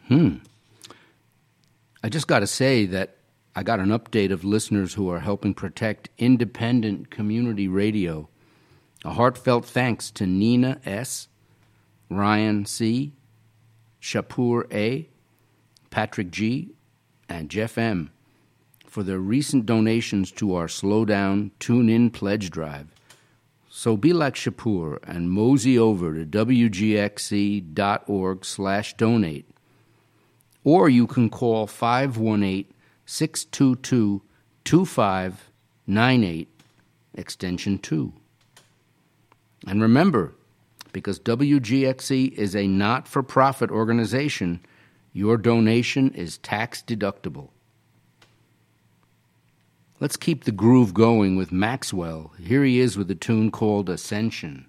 I just got to say that I got an update of listeners who are helping protect independent community radio. A heartfelt thanks to Nina S., Ryan C., Shapur A., Patrick G., and Jeff M. for their recent donations to our Slow Down, Tune In pledge drive. So be like Shapur and mosey over to wgxc.org/donate. Or you can call 518-622-2598, extension 2. And remember, because WGXC is a not-for-profit organization, your donation is tax-deductible. Let's keep the groove going with Maxwell. Here he is with a tune called Ascension.